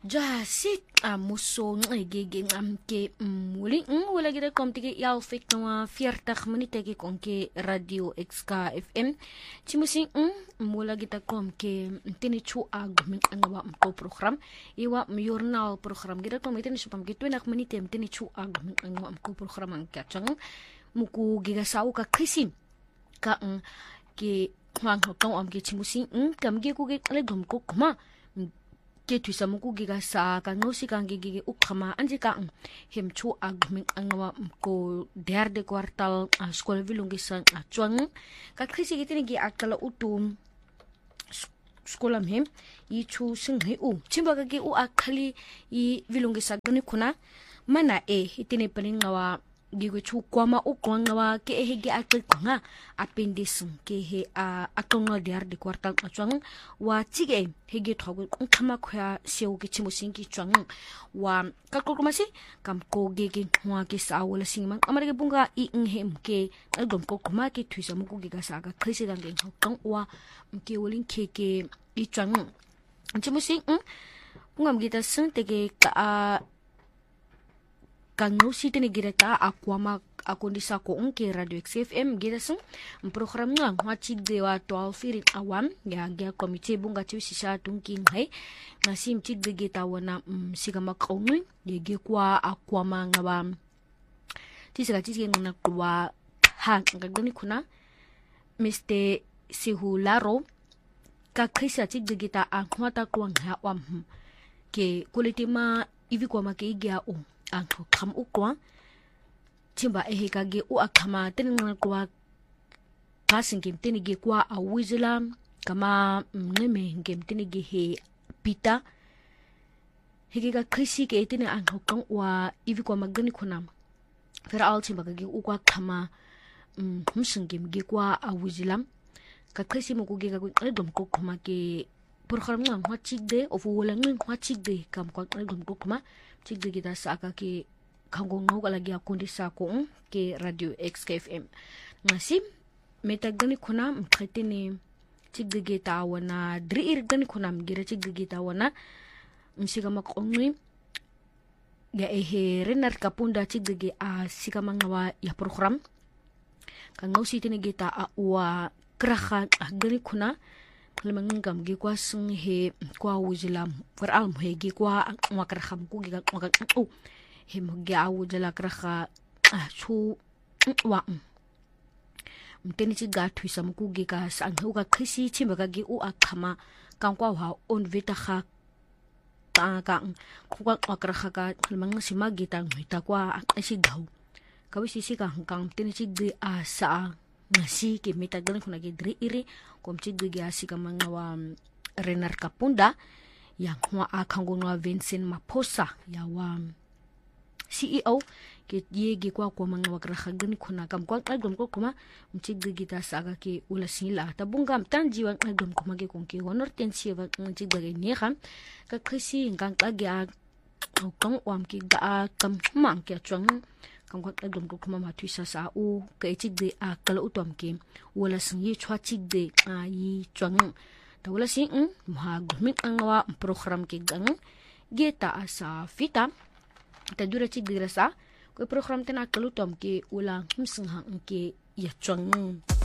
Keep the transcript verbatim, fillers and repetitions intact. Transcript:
Jasit amuso ngegege ngamke muli wala gida komtike yaw fik na veertig minute ke konke radio X K F M chimusi wala gida komke tini chu agmin ngawa mko program iwa mjornal program gida komite ni supam ke twenty minute tini chu agmin ngawa mko program ang kachang muku giga sau ka krisim ka ke hwang hokong am ke chimusi kam ge ku ge le gom ko kuma ke tuisa muku giga sa ka ngosi kan gigi ukama anje ka hem chu agmin angawa ko derde kwartal skol vilungi san atwang ka krisi gitini gi akala utum skolam hem i chu sing he u chimba ka gi u akali i vilungi sa gani kuna mana e itini paningawa gigo chu kwama ukwanga wa ke he gi akil nga appendix ke he a akonga diar de kwartal achwang wa tige he gi thogo khama khya seu ke chimusin ki chwang wa ka ko masi kam ko ge ge wa ke sa wala singman amare ge bunga i nghem ke album ko kuma ke thuisa mu ko ge ga sa ga krisi ga ge khong wa ke wolin ke ke i chwang chimusin bunga mgita sun te ge ka kang si tini gireta akwama akondisa ko unke radio X F M girasung program nga wachig de wa twelve firin awam ya ga komite bunga chi sisa tungking hai nasim chig de geta wana sigama kaungi ye ge kwa akwama ngaba tisiga tisiga ngana kwa ha ngagani kuna Mister Sihularo ka krisa chig de geta akwata kwa nga wam ke kulitima ivi kwa make igya o ang kam ukwa chimba ehe kage u akama teninga kwa passing game tenige kwa awizila kama ngeme game tenige he pita hege ka krisi ke tene ang hokang wa ivi kwa magani kunam fera al chimba kage u kwa kama humsing game ge kwa awizila ka krisi mo kuge ka aldom ko kuma ke program nga ngwa chigde ofu wala ngwa chigde kam kwa aldom ko kuma chigde kita sa aka ke kangong ngau lagi akundi sa ko ke radio X K F M ngasi metagani kuna mkhetini chigde kita wana driir gani kuna mgira chigde kita wana msiga makongni ya ehe renar kapunda chigde ge a sika mangawa ya program kangau sitini kita a wa kraha gani kuna lemangam gi kwa sung he kwa wujilam for alm he gi kwa wakraham ku gi kwa u he mo gi awu jala kraha ah chu wa mteni chi ga thuisa mu ku gi ka sang hu ka khisi chimba ka gi u akhama kang kwa ha on vita kha ta ka ku kwa wakraha ka lemang sima gi tang hita kwa asi gau ka wi si ka hangkang mteni chi gi a sa ngasi ke metagan kuna ge dri iri kom chigge ge asika mangawa renar kapunda yang hwa akango no Vincent Maposa ya wa C E O ke ye ge kwa kwa mangawa krahagan kuna kam kwa album ko kuma mchigge ge ta saga ke ula sila tabunga mtanji wa album kuma ge konke honor tensi wa mchigge ge ne kham ka krisi ngang ka ge a kong wam ki ga kam mang ke chang kang kwa dom ko kuma matu sa sa u ka chig de a kala utom ke wala sing yi chwa chig de a yi chwang ta wala sing ma gumit ang wa program ke gang geta asa fita ta dura chig de rasa ko program tena kalutom ke wala himsing hang ke ya chwang